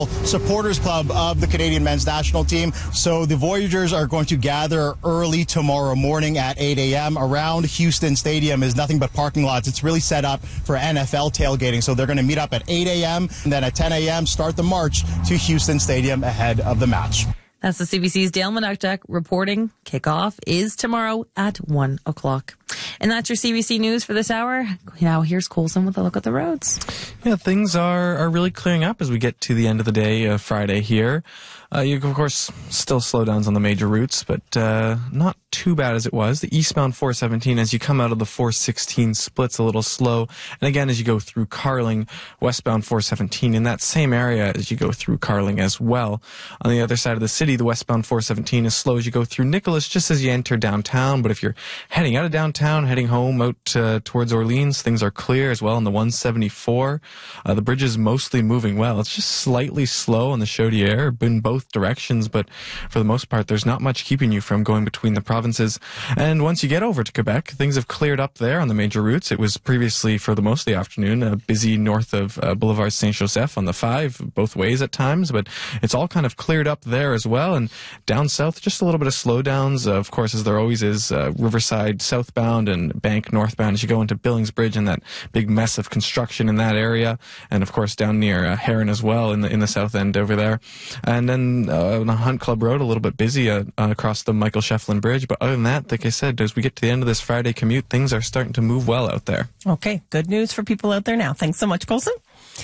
Supporters Club of the Canadian men's national team. So the Voyageurs are going to gather early tomorrow morning at 8 a.m. Around Houston Stadium is nothing but parking lots. It's really set up for NFL tailgating. So they're going to meet up at 8 a.m. and then at 10 a.m. start the march to Houston Stadium ahead of the match. That's the CBC's Dale Manukduk reporting. Kickoff is tomorrow at 1 o'clock. And that's your CBC News for this hour. Now here's Colson with a look at the roads. Yeah, things are really clearing up as we get to the end of the day, Friday here. You, of course, still slowdowns on the major routes, but not too bad as it was. The eastbound 417, as you come out of the 416, splits a little slow. And again, as you go through Carling, westbound 417, in that same area as you go through Carling as well. On the other side of the city, the westbound 417 is slow as you go through Nicholas, just as you enter downtown. But if you're heading out of downtown, heading home out towards Orleans, things are clear as well on the 174. The bridge is mostly moving well. It's just slightly slow on the Chaudière in both directions, but for the most part, there's not much keeping you from going between the provinces. And once you get over to Quebec, things have cleared up there on the major routes. It was previously, for the most of the afternoon, busy north of Boulevard Saint-Joseph on the 5, both ways at times, but it's all kind of cleared up there as well. And down south, just a little bit of slowdowns, of course, as there always is, Riverside southbound and Bank northbound as you go into Billings Bridge and that big mess of construction in that area. And of course, down near Heron as well in the south end over there. And then on the Hunt Club Road, a little bit busy across the Michael Shefflin Bridge. But other than that, like I said, as we get to the end of this Friday commute, things are starting to move well out there. Okay, good news for people out there now. Thanks so much, Colson.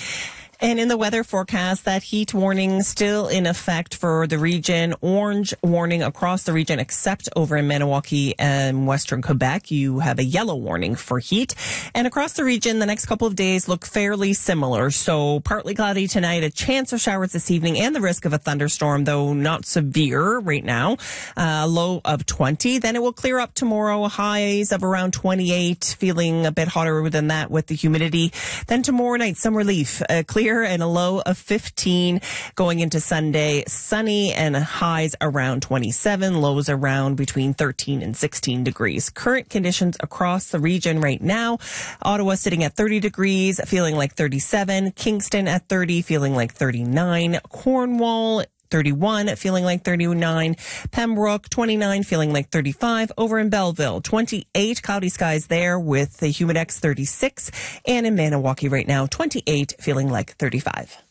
And in the weather forecast, that heat warning still in effect for the region. Orange warning across the region, except over in Maniwaki and Western Quebec. You have a yellow warning for heat. And across the region, the next couple of days look fairly similar. So partly cloudy tonight, a chance of showers this evening, and the risk of a thunderstorm, though not severe right now. Low of 20. Then it will clear up tomorrow. Highs of around 28, feeling a bit hotter than that with the humidity. Then tomorrow night, some relief. Clear and a low of 15 going into Sunday. Sunny and highs around 27, lows around between 13 and 16 degrees. Current conditions across the region right now. Ottawa sitting at 30 degrees, feeling like 37. Kingston at 30, feeling like 39. Cornwall 31, feeling like 39. Pembroke, 29, feeling like 35. Over in Belleville, 28, cloudy skies there with the Humidex 36. And in Maniwaki right now, 28, feeling like 35.